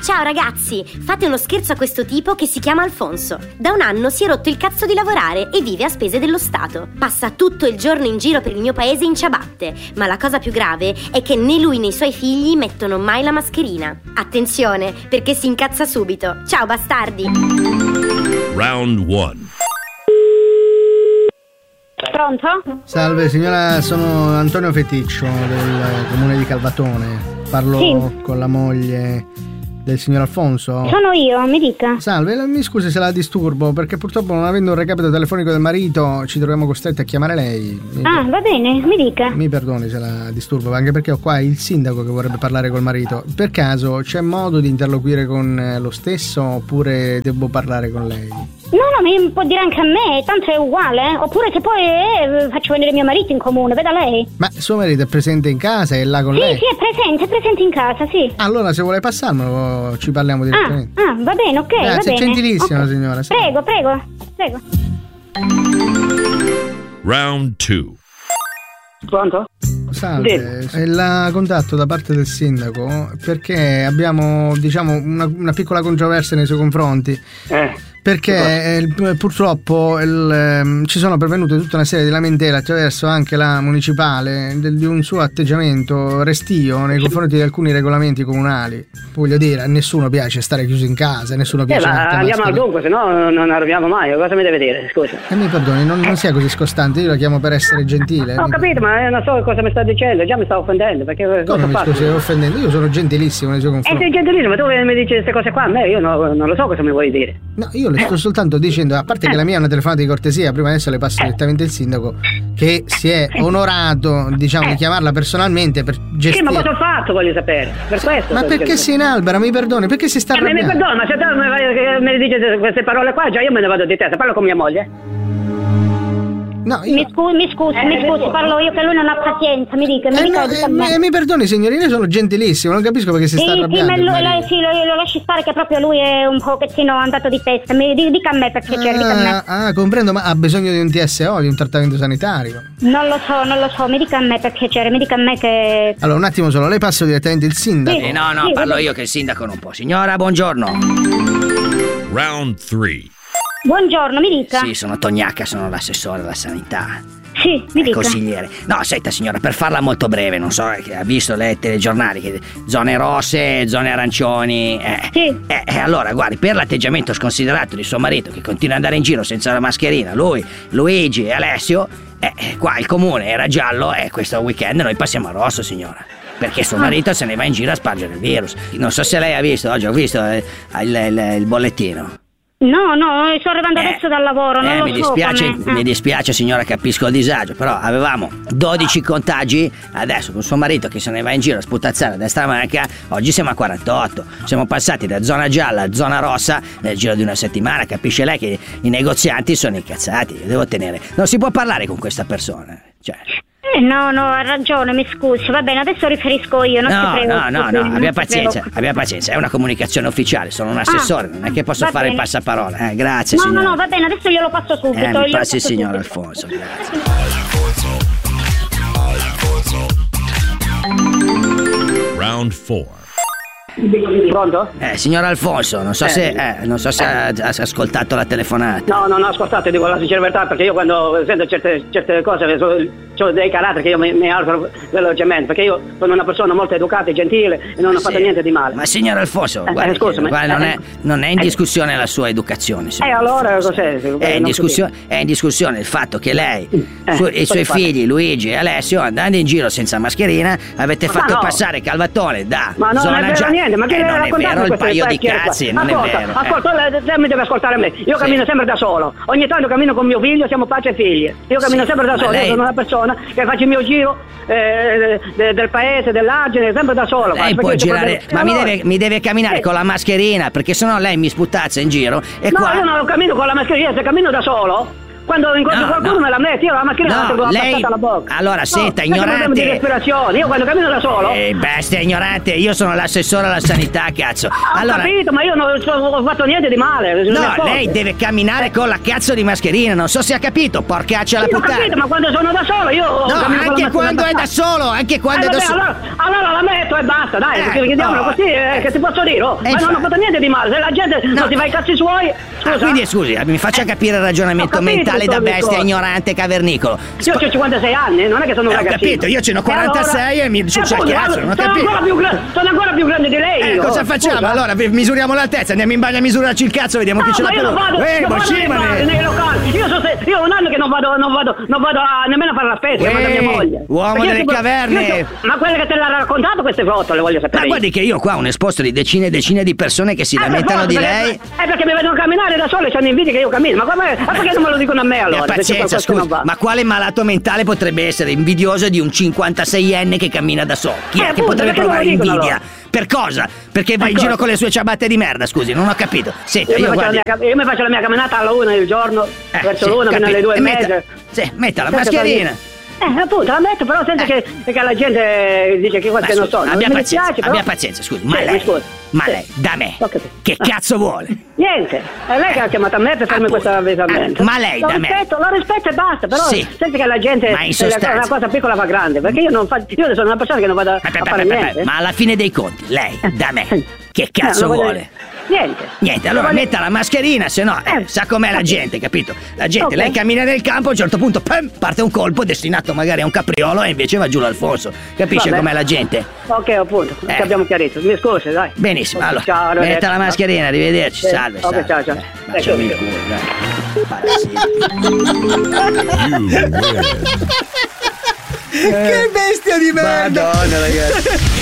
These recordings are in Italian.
Ciao ragazzi, fate uno scherzo a questo tipo che si chiama Alfonso. Da un anno si è rotto il cazzo di lavorare e vive a spese dello Stato. Passa tutto il giorno in giro per il mio paese in ciabatte, ma la cosa più grave è che né lui né i suoi figli mettono mai la mascherina. Attenzione, perché si incazza subito. Ciao bastardi. Round 1. Pronto? Salve signora, sono Antonio Feticcio del comune di Calvatone. Parlo con la moglie del signor Alfonso? Sono io, mi dica. Salve, mi scusi se la disturbo, perché purtroppo non avendo un recapito telefonico del marito ci troviamo costretti a chiamare lei. Va bene, mi dica. Mi perdoni se la disturbo, anche perché ho qua il sindaco che vorrebbe parlare col marito. Per caso c'è modo di interloquire con lo stesso oppure devo parlare con lei? No, mi può dire anche a me, tanto è uguale. Oppure se poi faccio venire mio marito in comune, veda lei. Ma suo marito è presente in casa? È là con lei? Sì, è presente in casa, sì. Allora se vuole passarmelo ci parliamo direttamente. Va bene, ok. Grazie, va bene. Gentilissima Okay. signora. Sì. Prego. Round 2. Pronto? Salve, la contatto da parte del sindaco perché abbiamo, diciamo, una piccola controversia nei suoi confronti. Perché purtroppo ci sono pervenute tutta una serie di lamentele attraverso anche la municipale di un suo atteggiamento restio nei confronti di alcuni regolamenti comunali. Voglio dire, a nessuno piace stare chiuso in casa, a nessuno piace andiamo al dunque, se no non arriviamo mai. Cosa mi deve dire? Scusa. Mi perdoni, non sia così scostante, io la chiamo per essere gentile. Ho capito, ma non so cosa mi sta dicendo, già mi sta offendendo. Perché come mi scusi, offendendo? Io sono gentilissimo nei suoi confronti. Sei gentilissimo, ma tu mi dici queste cose qua a me, io non lo so cosa mi vuoi dire. No, io le sto soltanto dicendo, a parte che la mia è una telefonata di cortesia, prima adesso le passo direttamente il sindaco che si è onorato, diciamo, di chiamarla personalmente per gestire. Sì, ma cosa ho fatto, voglio sapere. Per questo. Ma perché si inalbera, mi perdoni, perché si sta arrabbiando? Mi perdoni, ma se te mi dici queste parole qua, già io me ne vado di testa, parlo con mia moglie. No, mi scusi, parlo io che lui non ha pazienza, mi dica mi perdoni signorina, io sono gentilissimo, non capisco perché si sta arrabbiando. Lo lasci stare che proprio lui è un pochettino andato di testa, dica a me per piacere, dica a me. Comprendo, ma ha bisogno di un TSO, di un trattamento sanitario? Non lo so, mi dica a me per piacere, mi dica a me che... Allora un attimo solo, lei passo direttamente il sindaco? No, parlo io che il sindaco non può. Signora, buongiorno. Round 3. Buongiorno, mi dica. Sì, sono Tognacca, sono l'assessore alla sanità. Sì, mi dica. Consigliere. No, senta signora, per farla molto breve, non so, che ha visto le telegiornali, che zone rosse, zone arancioni. Sì. Allora, guardi, per l'atteggiamento sconsiderato di suo marito che continua ad andare in giro senza la mascherina, lui, Luigi e Alessio, qua il comune era giallo e questo weekend noi passiamo a rosso, signora. Perché suo marito se ne va in giro a spargere il virus. Non so se lei ha visto, oggi ho visto il bollettino. No, sto arrivando adesso dal lavoro, non lo so. Mi dispiace signora, capisco il disagio, però avevamo 12 contagi, adesso con suo marito che se ne va in giro a sputazzare a destra e a manca, oggi siamo a 48. Siamo passati da zona gialla a zona rossa nel giro di una settimana, capisce lei che i negozianti sono incazzati, io devo tenere. Non si può parlare con questa persona, cioè... No, ha ragione, mi scusi. Va bene, adesso riferisco io, non si prego. No, abbia pazienza, è una comunicazione ufficiale, sono un assessore, non è che posso fare il passaparola. Grazie, signora. No, va bene, adesso glielo passo subito. Mi passi il signor Alfonso, grazie. Round 4. Pronto? Signor Alfonso, non so se ha ascoltato la telefonata. No, non ho ascoltato, dico la sincera verità, perché io quando sento certe cose ho dei caratteri che io mi alzo velocemente, perché io sono una persona molto educata e gentile e non ho fatto niente di male. Ma signor Alfonso, guardi, non è in discussione la sua educazione. Allora cos'è? È in discussione il fatto che lei e i suoi figli Luigi e Alessio, andando in giro senza mascherina, avete fatto passare Calvatone da zona gialla. Ma che non è vero, il paio di cazzi, non è vero. Ascolta, lei mi deve ascoltare a me. Io cammino sempre da solo. Ogni tanto cammino con mio figlio, siamo padre e figli. Io cammino sempre da solo, io sono una persona che faccio il mio giro del paese, dell'Argine, sempre da solo. Lei può girare, ma mi deve camminare con la mascherina, perché sennò lei mi sputazza in giro. Io non cammino con la mascherina, se cammino da solo. quando incontro qualcuno me la metto, io la macchina la tengo appostata alla bocca. Allora, senta, ignorante. Di respirazione, io quando cammino da solo. Bestia ignorante, io sono l'assessore alla sanità, cazzo. Allora, ho capito, ma io non ho fatto niente di male. No, lei deve camminare con la cazzo di mascherina, non so se ha capito, porcaccia la puttana. Ho capito, ma quando sono da solo io. No, anche quando è da solo, anche quando è da solo. Allora la metto e basta, dai, chiediamolo così, che ti posso dire? Ma non ho fatto niente di male, se la gente non si fa i cazzi suoi. Scusa. Quindi scusi, mi faccia capire il ragionamento mentale da bestia ignorante cavernicolo. Io ho 56 anni, non è che sono un ragazzino. Ho capito, io ce ne ho 46 e mi succia il cazzo, non ho capito. Sono ancora più grande di lei. Cosa facciamo? Allora, misuriamo l'altezza, andiamo in bagno a misurarci il cazzo, vediamo chi ce l'ha più. Io ho un anno che non vado nemmeno a fare la spesa, che manda mia moglie. Uomo delle caverne. Ma quelle che te l'ha raccontato queste foto le voglio sapere. Ma guardi che io qua ho un esposto di decine e decine di persone che si lamentano di lei. Perché mi vedono camminare da solo e c'hanno invidia che io cammino. Ma perché non me lo dicono a me allora? Pazienza, scusi, ma quale malato mentale potrebbe essere invidioso di un 56enne che cammina da solo? Chi è che potrebbe provare invidia? Allora? Per cosa? Perché va in giro con le sue ciabatte di merda, scusi, non ho capito. Senta, io mi faccio la mia camminata alla 1 del giorno, verso l'1 fino alle 2 e mezza. Metta la mascherina. Appunto, la metto, però senza che la gente dice che qualche non so. Abbia pazienza, scusi, ma lei, da me, che cazzo vuole? Niente, è lei che ha chiamato a me per farmi questo avvisamento. Ma lei da me. Lo rispetto e basta, però senza che la gente una cosa piccola fa grande, perché io sono una persona che non vado a fare niente. Ma alla fine dei conti, lei da me, che cazzo vuole? Niente, allora metta la mascherina, se no, sa com'è la gente, capito? La gente, lei cammina nel campo, a un certo punto parte un colpo destinato magari a un capriolo e invece va giù l'Alfonso. Capisce com'è la gente? Ok, appunto, abbiamo chiarito. Mi scusi, dai. Benissimo, allora, ciao, metta la mascherina, arrivederci, salve. Ok, ciao. Facciami il culo, dai. Che bestia di merda! Madonna, ragazzi.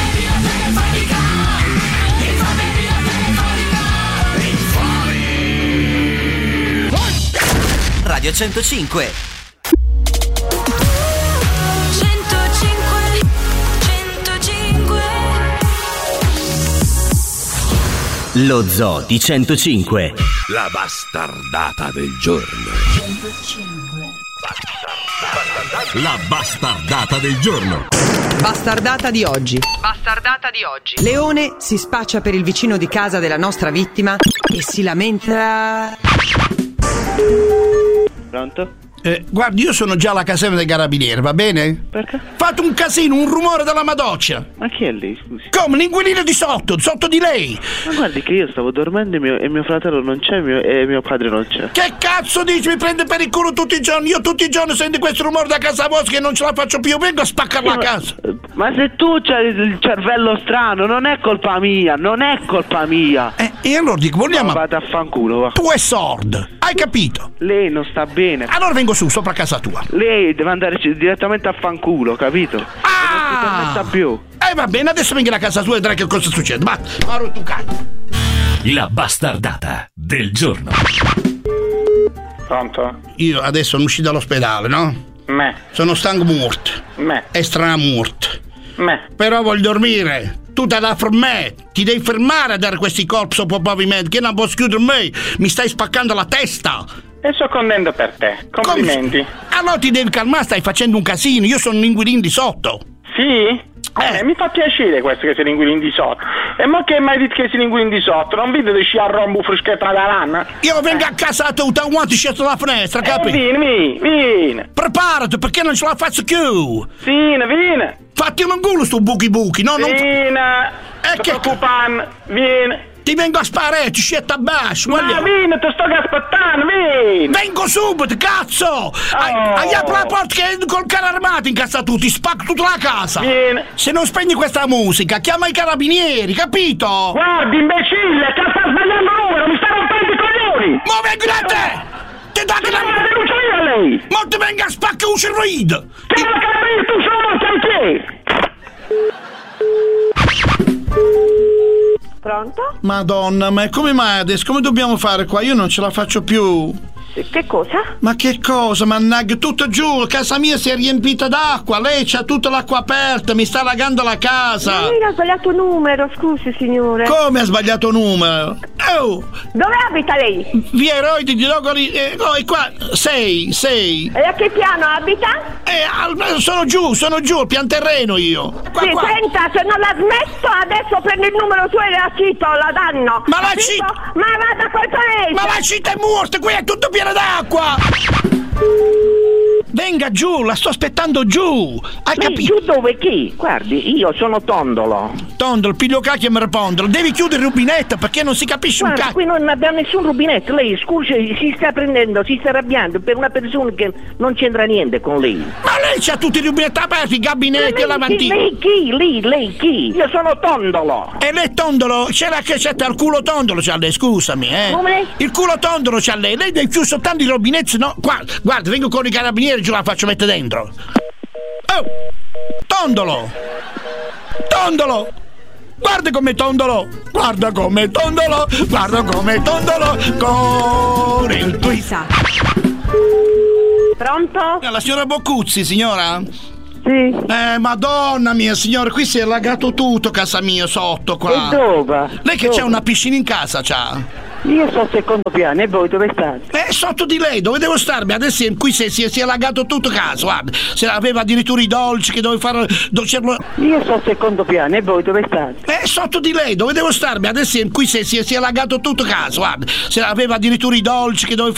Radio 105. Lo Zoo di 105. La bastardata del giorno. 105. La bastardata del giorno. Bastardata di oggi. Leone si spaccia per il vicino di casa della nostra vittima e si lamenta. Pronto? Guardi, io sono già alla caserma dei carabinieri, va bene? Perché? Fate un casino, un rumore della madoccia. Ma chi è lei, scusi? Come? L'inquilino di sotto di lei. Ma guardi che io stavo dormendo e mio fratello non c'è e mio padre non c'è. Che cazzo dici? Mi prende per il culo tutti i giorni. Io tutti i giorni sento questo rumore da casa vostra che non ce la faccio più. Vengo a spaccare la casa. Ma se tu c'hai il cervello strano, non è colpa mia. E allora dico, vogliamo... No, vado a fanculo, va. Tu è sordo, hai capito? Lei non sta bene. Allora vengo su, sopra casa tua. Lei deve andare direttamente a fanculo, capito? Non si permetta più. Va bene, adesso vengo a casa tua e vedrai che cosa succede. Ma tu cazzo. La bastardata del giorno. Pronto? Io adesso sono uscito dall'ospedale, no? Sono stanco morto. E stramorto. Però voglio dormire. Tu te la fermare, ti devi fermare a dare questi colpi sopra pavimento, che non posso chiudere me, mi stai spaccando la testa. E sto contento per te, complimenti. Allora ti devi calmare, stai facendo un casino, io sono un inquilino di sotto. Sì? Mi fa piacere questo che sei l'inquilino di sotto. E ma che mai detto che sei l'inquilino di sotto? Non vedo di sciare rombo fruschetta da lana? Io vengo a casa tutta quanto sceso dalla finestra, capi? Vieni. Preparati perché non ce la faccio più. Vieni. Fatti un culo sto buchi, no? Vieni. Non ti preoccupare, vieni. Ti vengo a sparare, ti scetta a basso. Ma vieni, ti sto aspettando, vieni. Vengo subito, cazzo. Hai apri la porta che col carro armato in casa tu, ti spacco tutta la casa. Vieni. Se non spegni questa musica, chiama i carabinieri, capito? Guardi, imbecille, che sta sbagliando il numero, mi sta rompendo i coglioni. Ma vengo da te. Ti dà che la denuncio io a lei. Ma ti venga a spaccare un cervello. Che la carabinieri tu sono cantiere. Pronto? Madonna, ma come mai adesso? Come dobbiamo fare qua? Io non ce la faccio più. Che cosa? Ma che cosa? Mannaggia, tutto giù, casa mia si è riempita d'acqua, lei c'ha tutta l'acqua aperta, mi sta allagando la casa. Ma lei ha sbagliato numero, scusi signore. Come ha sbagliato numero? Oh! Dove abita lei? Via Eroi di Dogoli, è qua, 6. E a che piano abita? Sono giù, al pian terreno io. Qua. Senta, se non la smetto, adesso prendo il numero suo e la cito, la danno. Ma la cito? Ma vada col paese! Ma la cita è morta, qui è tutto pieno d'acqua! Venga giù, la sto aspettando giù. Hai capito? Giù dove chi? Guardi, io sono Tondolo. Tondolo, piglio cacchio e me repondolo. Devi chiudere il rubinetto perché non si capisce un cacchio. Qui non abbiamo nessun rubinetto. Lei, scusi, si sta arrabbiando per una persona che non c'entra niente con lei. Ma lei c'ha tutti i rubinetti aperti, i gabinetti e lavandini. Lei chi? Io sono Tondolo. E lei Tondolo? C'era che c'è il culo tondolo c'ha lei, scusami, Come? Il culo tondolo c'ha lei. Lei deve chiudere soltanto i rubinetti, no? Guarda, vengo con i carabinieri, giù la faccio mettere dentro. Oh! Tondolo! Guarda come Tondolo con il twist. Pronto? La signora Boccuzzi, signora? Sì. Madonna mia, signora, qui si è allagato tutto casa mia sotto qua. E dove? Lei che c'ha una piscina in casa, c'ha? Io sto al secondo piano e voi dove state? Sotto di lei, dove devo starmi? Adesso qui si è allagato tutto casa, guarda. Se aveva addirittura i dolci che dovevo fare. Io sto al secondo piano e voi dove state? Sotto di lei, dove devo starmi? Adesso qui si è allagato tutto casa, guarda. Se aveva addirittura i dolci che dovevo fare.